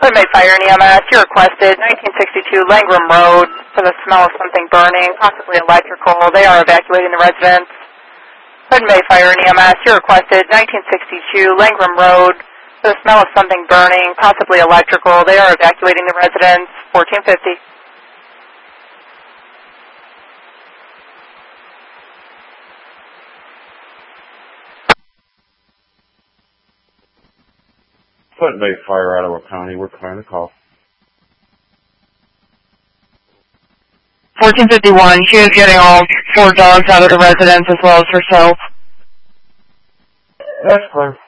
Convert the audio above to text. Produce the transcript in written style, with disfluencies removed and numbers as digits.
May Fire and EMS, you requested 1962 Langram Road for the smell of something burning, possibly electrical. They are evacuating the residence. May Fire and EMS, you requested 1962 Langram Road for the smell of something burning, possibly electrical. They are evacuating the residence. 1450. Clinton Bay Fire, Ottawa County. We're trying to call. 1451. She is getting all 4 dogs out of the residence as well as herself. That's clear.